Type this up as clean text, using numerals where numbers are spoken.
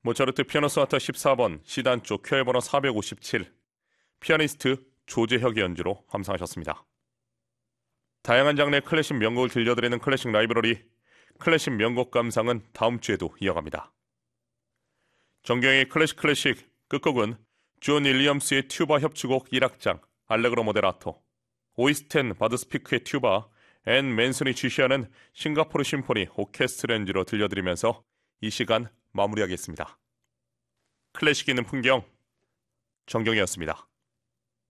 모차르트 피아노 소나타 14번 C단조 큐헤번호 457, 피아니스트 조재혁의 연주로 감상하셨습니다. 다양한 장르의 클래식 명곡을 들려드리는 클래식 라이브러리, 클래식 명곡 감상은 다음 주에도 이어갑니다. 정경의 클래식 끝곡은 존 윌리엄스의 튜바 협주곡 1악장 알레그로 모데라토, 오이스텐 바드스피크의 튜바, 앤 맨슨이 지휘하는 싱가포르 심포니 오케스트라 연주로 들려드리면서 이 시간 마무리하겠습니다. 클래식 있는 풍경, 정경이었습니다.